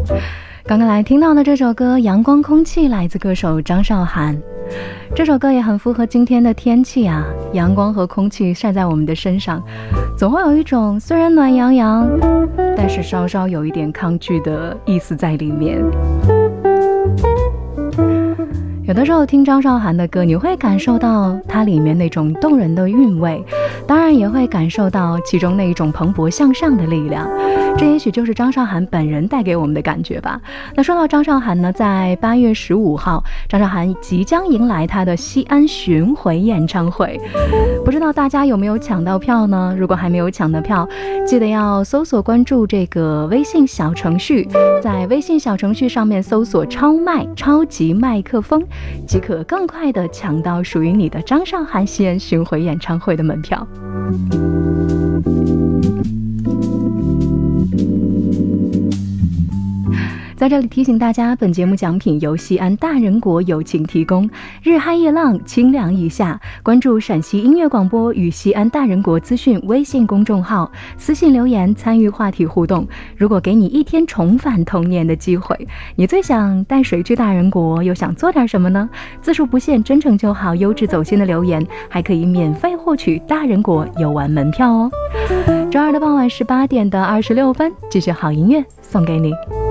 刚刚来听到的这首歌《阳光空气》来自歌手张韶涵。这首歌也很符合今天的天气啊，阳光和空气晒在我们的身上，总会有一种虽然暖洋洋，但是稍稍有一点抗拒的意思在里面。有的时候听张韶涵的歌，你会感受到它里面那种动人的韵味，当然也会感受到其中那一种蓬勃向上的力量，这也许就是张韶涵本人带给我们的感觉吧。那说到张韶涵呢，在8月15号，张韶涵即将迎来她的西安巡回演唱会，不知道大家有没有抢到票呢？如果还没有抢到票，记得要搜索关注这个微信小程序，在微信小程序上面搜索超麦超级麦克风，即可更快地抢到属于你的张韶涵西安巡回演唱会的门票。在这里提醒大家，本节目奖品由西安大人国友情提供，日嗨夜浪，清凉一夏。关注陕西音乐广播与西安大人国资讯微信公众号，私信留言参与话题互动。如果给你一天重返童年的机会，你最想带谁去大人国，又想做点什么呢？字数不限，真诚就好，优质走心的留言还可以免费获取大人国游玩门票哦。周二的傍晚18点26分，继续好音乐送给你。